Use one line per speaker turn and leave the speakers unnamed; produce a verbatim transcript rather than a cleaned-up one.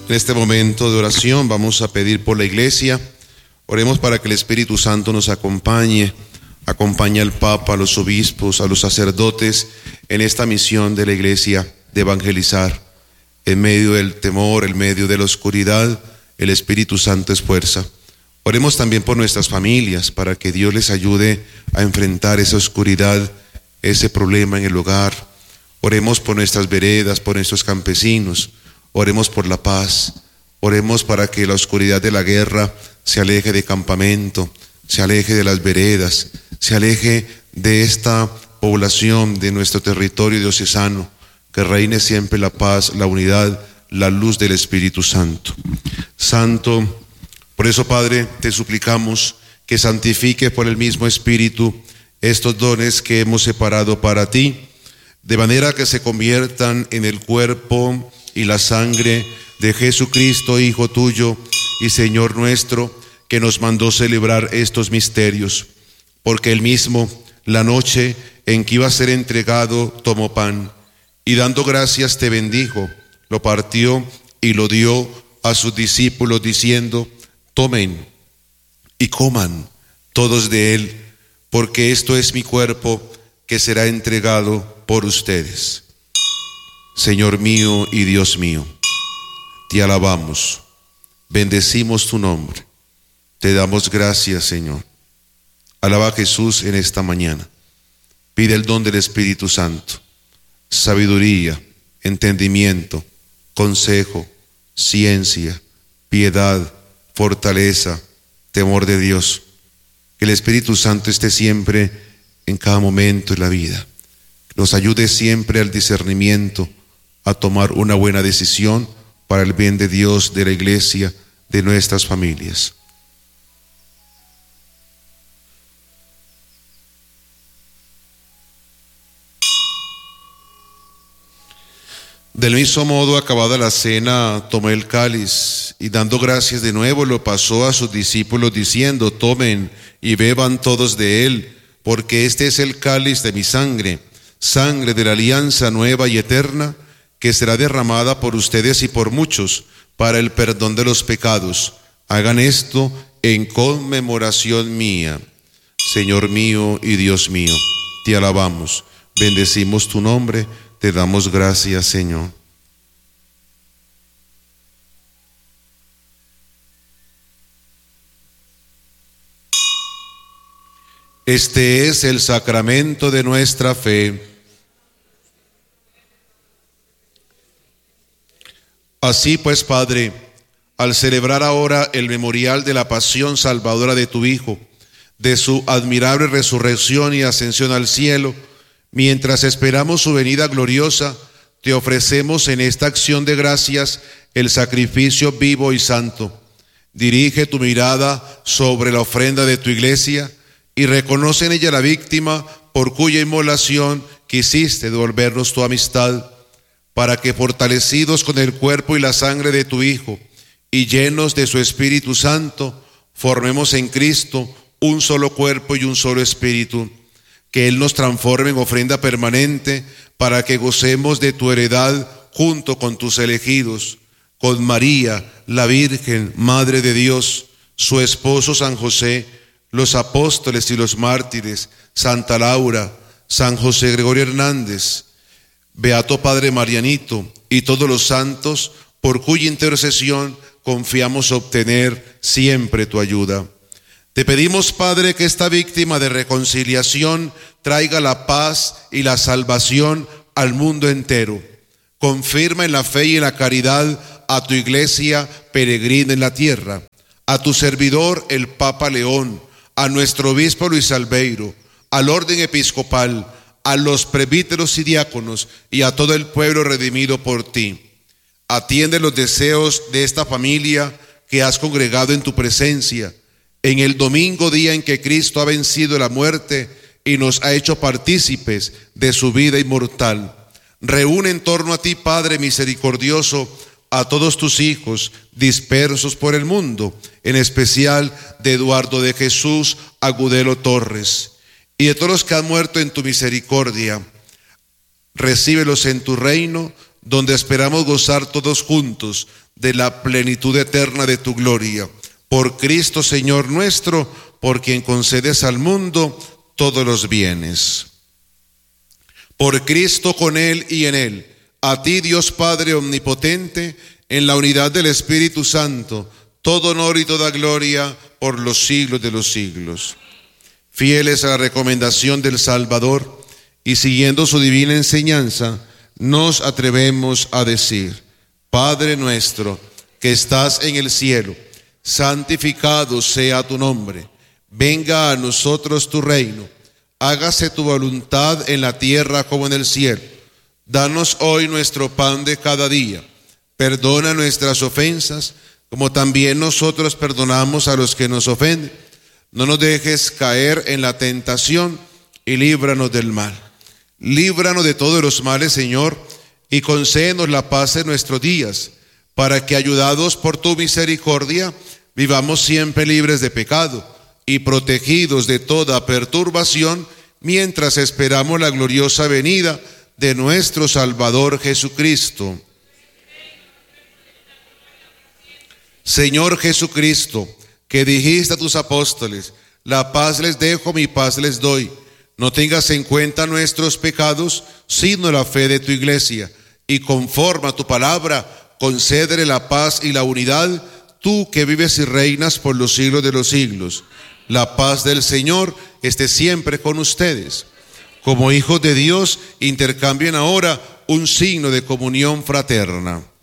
En este momento de oración vamos a pedir por la iglesia. Oremos para que el Espíritu Santo nos acompañe, acompañe al Papa, a los obispos, a los sacerdotes en esta misión de la iglesia de evangelizar. En medio del temor, en medio de la oscuridad, el Espíritu Santo es fuerza. Oremos también por nuestras familias, para que Dios les ayude a enfrentar esa oscuridad, ese problema en el hogar. Oremos por nuestras veredas, por nuestros campesinos. Oremos por la paz. Oremos para que la oscuridad de la guerra se aleje de campamento, se aleje de las veredas, se aleje de esta población, de nuestro territorio diocesano. Que reine siempre la paz, la unidad, la luz del Espíritu Santo. Santo, por eso, Padre, te suplicamos que santifique por el mismo Espíritu estos dones que hemos separado para ti, de manera que se conviertan en el cuerpo y la sangre de Jesucristo, Hijo tuyo y Señor nuestro, que nos mandó celebrar estos misterios. Porque él mismo, la noche en que iba a ser entregado, tomó pan, y dando gracias te bendijo, lo partió y lo dio a sus discípulos, diciendo: tomen y coman todos de él, porque esto es mi cuerpo que será entregado por ustedes. Señor mío y Dios mío, te alabamos, bendecimos tu nombre, te damos gracias, Señor. Alaba a Jesús en esta mañana. Pide el don del Espíritu Santo, sabiduría, entendimiento, consejo, ciencia, piedad, fortaleza, temor de Dios. Que el Espíritu Santo esté siempre en cada momento de la vida. Nos ayude siempre al discernimiento, a tomar una buena decisión para el bien de Dios, de la iglesia, de nuestras familias. Del mismo modo, acabada la cena, tomó el cáliz y dando gracias de nuevo lo pasó a sus discípulos diciendo: tomen y beban todos de él, porque este es el cáliz de mi sangre, sangre de la alianza nueva y eterna, que será derramada por ustedes y por muchos para el perdón de los pecados. Hagan esto en conmemoración mía. Señor mío y Dios mío, te alabamos, bendecimos tu nombre. Te damos gracias, Señor. Este es el sacramento de nuestra fe. Así pues, Padre, al celebrar ahora el memorial de la pasión salvadora de tu Hijo, de su admirable resurrección y ascensión al cielo, mientras esperamos su venida gloriosa, te ofrecemos en esta acción de gracias el sacrificio vivo y santo. Dirige tu mirada sobre la ofrenda de tu iglesia y reconoce en ella la víctima por cuya inmolación quisiste devolvernos tu amistad, para que fortalecidos con el cuerpo y la sangre de tu Hijo y llenos de su Espíritu Santo, formemos en Cristo un solo cuerpo y un solo espíritu. Que Él nos transforme en ofrenda permanente para que gocemos de tu heredad junto con tus elegidos, con María, la Virgen, Madre de Dios, su esposo San José, los apóstoles y los mártires, Santa Laura, San José Gregorio Hernández, Beato Padre Marianito y todos los santos, por cuya intercesión confiamos obtener siempre tu ayuda. Te pedimos, Padre, que esta víctima de reconciliación traiga la paz y la salvación al mundo entero. Confirma en la fe y en la caridad a tu iglesia peregrina en la tierra, a tu servidor el Papa León, a nuestro obispo Luis Albeiro, al orden episcopal, a los presbíteros y diáconos y a todo el pueblo redimido por ti. Atiende los deseos de esta familia que has congregado en tu presencia, en el domingo, día en que Cristo ha vencido la muerte y nos ha hecho partícipes de su vida inmortal. Reúne en torno a ti, Padre misericordioso, a todos tus hijos dispersos por el mundo, en especial de Eduardo de Jesús Agudelo Torres, y de todos los que han muerto en tu misericordia. Recíbelos en tu reino, donde esperamos gozar todos juntos de la plenitud eterna de tu gloria. Por Cristo Señor nuestro, por quien concedes al mundo todos los bienes. Por Cristo, con Él y en Él, a ti Dios Padre omnipotente, en la unidad del Espíritu Santo, todo honor y toda gloria por los siglos de los siglos. Fieles a la recomendación del Salvador y siguiendo su divina enseñanza, nos atrevemos a decir: Padre nuestro, que estás en el cielo, santificado sea tu nombre. Venga a nosotros tu reino. Hágase tu voluntad en la tierra como en el cielo. Danos hoy nuestro pan de cada día. Perdona nuestras ofensas, como también nosotros perdonamos a los que nos ofenden. No nos dejes caer en la tentación y líbranos del mal. Líbranos de todos los males, Señor, y concédenos la paz en nuestros días, para que, ayudados por tu misericordia, vivamos siempre libres de pecado y protegidos de toda perturbación, mientras esperamos la gloriosa venida de nuestro Salvador Jesucristo. Señor Jesucristo, que dijiste a tus apóstoles: la paz les dejo, mi paz les doy. No tengas en cuenta nuestros pecados, sino la fe de tu iglesia, y conforme a tu palabra, concédele la paz y la unidad, tú que vives y reinas por los siglos de los siglos. La paz del Señor esté siempre con ustedes. Como hijos de Dios, intercambien ahora un signo de comunión fraterna.